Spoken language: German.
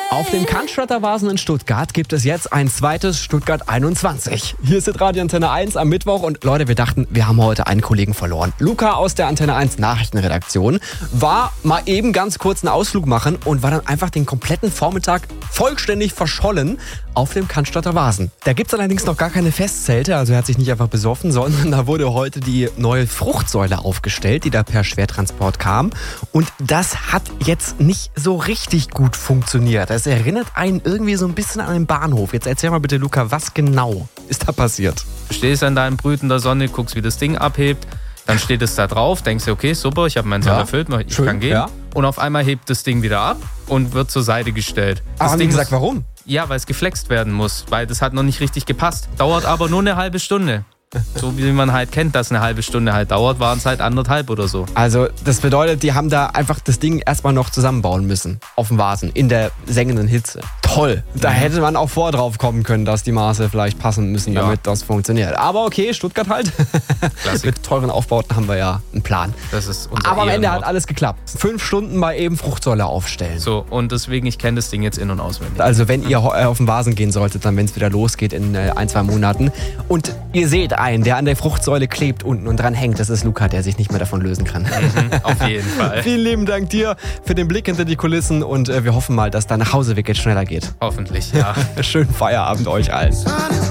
Auf dem Cannstatter Vasen in Stuttgart gibt es jetzt ein zweites Stuttgart 21. Hier ist Radio Antenne 1 am Mittwoch und Leute, wir dachten, wir haben heute einen Kollegen verloren. Luca aus der Antenne 1 Nachrichtenredaktion war mal eben ganz kurz einen Ausflug machen und war dann einfach den kompletten Vormittag vollständig verschollen auf dem Cannstatter Vasen. Da gibt es allerdings noch gar keine Festzelte, also er hat sich nicht einfach besoffen, sondern da wurde heute die neue Fruchtsäule aufgestellt, die da per Schwertransport kam. Und das hat jetzt nicht so richtig gut funktioniert. Das erinnert einen irgendwie so ein bisschen an den Bahnhof. Jetzt erzähl mal bitte, Luca, was genau ist da passiert? Du stehst an deinem brütender Sonne, guckst, wie das Ding abhebt. Dann steht es da drauf, denkst du, okay, super, ich habe meinen Soll erfüllt, ich kann gehen. Ja. Und auf einmal hebt das Ding wieder ab und wird zur Seite gestellt. Aber haben die gesagt, warum? Ja, weil es geflext werden muss, weil das hat noch nicht richtig gepasst. Dauert aber nur eine halbe Stunde. So wie man halt kennt, dass eine halbe Stunde halt dauert, waren es halt 1,5 oder so. Also das bedeutet, die haben da einfach das Ding erstmal noch zusammenbauen müssen. Auf dem Vasen, in der sengenden Hitze. Toll. Da hätte man auch drauf kommen können, dass die Maße vielleicht passen müssen, damit das funktioniert. Aber okay, Stuttgart halt. Mit teuren Aufbauten haben wir ja einen Plan. Das ist unser Aber am Ende hat alles geklappt. 5 Stunden mal eben Fruchtsäule aufstellen. So, und deswegen, ich kenne das Ding jetzt in- und auswendig. Also wenn ihr auf den Vasen gehen solltet, dann wenn es wieder losgeht in 1-2 Monaten. Und ihr seht einen, der an der Fruchtsäule klebt unten und dran hängt. Das ist Luca, der sich nicht mehr davon lösen kann. Auf jeden Fall. Vielen lieben Dank dir für den Blick hinter die Kulissen und wir hoffen mal, dass dein Nachhauseweg jetzt schneller geht. Hoffentlich, ja. Schönen Feierabend euch allen.